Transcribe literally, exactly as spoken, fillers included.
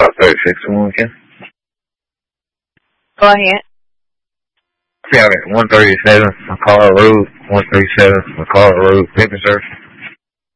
thirty-six oh one, Ken. Go ahead. Yeah, one thirty-seven McCall Road, one thirty-seven McCall Road, paper, sir.